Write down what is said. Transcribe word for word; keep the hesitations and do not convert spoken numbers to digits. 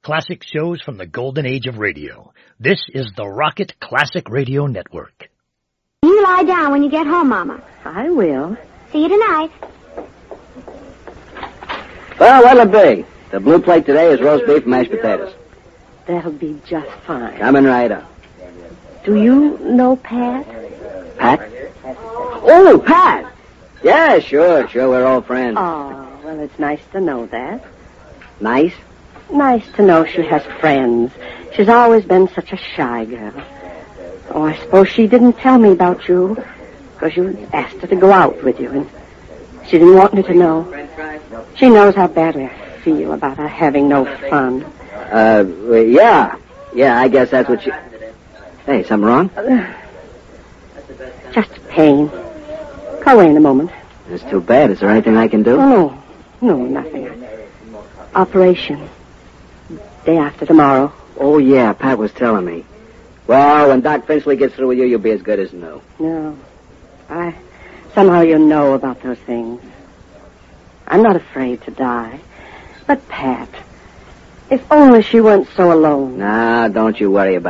Classic shows from the golden age of radio. This is the Rocket Classic Radio Network. You lie down when you get home, Mama. I will. See you tonight. Well, what'll it be? The blue plate today is roast beef and mashed potatoes. That'll be just fine. Coming right up. Do you know Pat? Pat? Oh, Pat! Yeah, sure, sure, we're old friends. Oh, well, it's nice to know that. Nice? Nice to know she has friends. She's always been such a shy girl. Oh, I suppose she didn't tell me about you because you asked her to go out with you, and she didn't want me to know. She knows how badly I feel about her having no fun. Uh, well, yeah. Yeah, I guess that's what she... Hey, something wrong? Uh, just pain. Go away in a moment. It's too bad. Is there anything I can do? Oh, no. No, nothing. Operation. Day after tomorrow. Oh, yeah, Pat was telling me. Well, when Doc Finchley gets through with you, you'll be as good as new. No. I... Somehow you know about those things. I'm not afraid to die. But Pat, if only she weren't so alone. Nah, don't you worry about it.